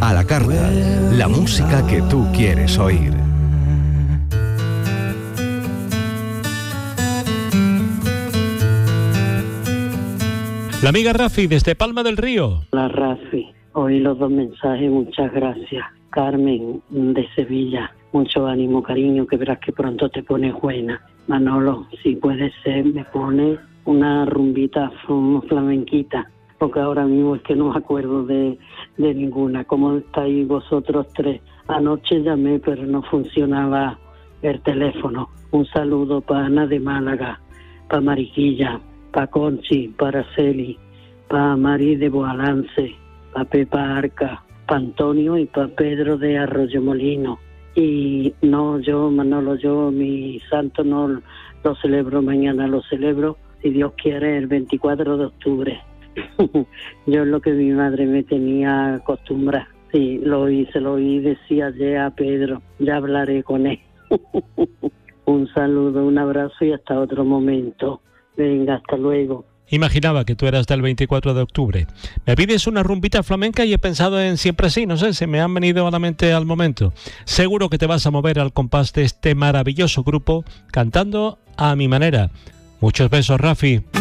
A la carta, la música que tú quieres oír. La amiga Rafi, desde Palma del Río. La Rafi, oí los dos mensajes, muchas gracias. Carmen, de Sevilla, mucho ánimo, cariño, que verás que pronto te pones buena. Manolo, si puede ser, me pone una rumbita flamenquita, porque ahora mismo es que no me acuerdo de ninguna. ¿Cómo estáis vosotros tres? Anoche llamé, pero no funcionaba el teléfono. Un saludo para Ana de Málaga, para Mariquilla, para Conchi, para Araceli, para Mari de Boalance, para Pepa Arca, para Antonio y para Pedro de Arroyo Molino. Y no, yo, Manolo, yo mi santo no lo celebro mañana, lo celebro, si Dios quiere, el 24 de octubre. Yo es lo que mi madre me tenía acostumbrada. Sí, se lo oí, decía ayer a Pedro, ya hablaré con él. Un saludo, un abrazo y hasta otro momento. Venga, hasta luego. Imaginaba que tú eras del 24 de octubre. Me pides una rumbita flamenca y he pensado en Siempre Así, no sé, se me han venido a la mente al momento. Seguro que te vas a mover al compás de este maravilloso grupo, cantando a mi manera. Muchos besos, Rafi.